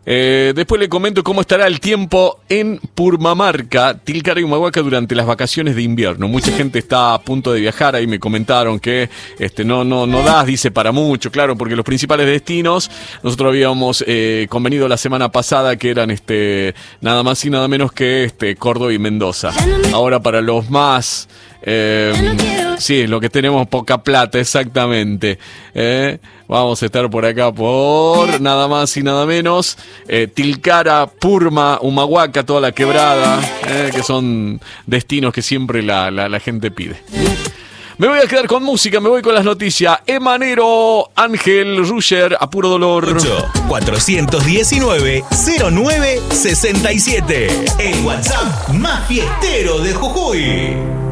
Después le comento cómo estará el tiempo en Purmamarca, Tilcara y Humahuaca durante las vacaciones de invierno. Mucha gente está a punto de viajar, ahí me comentaron que no das, dice, para mucho, claro, porque los principales destinos, nosotros habíamos convenido la semana pasada que eran nada más y nada menos que Córdoba y Mendoza. Ahora para los más... sí, lo que tenemos poca plata, exactamente. Vamos a estar por acá por nada más y nada menos Tilcara, Purma, Humahuaca, toda la quebrada, que son destinos que siempre la gente pide. Me voy a quedar con música, me voy con las noticias. Emanero, Ángel, Rusher, a puro dolor. 8-419-0967. El WhatsApp más fiestero de Jujuy.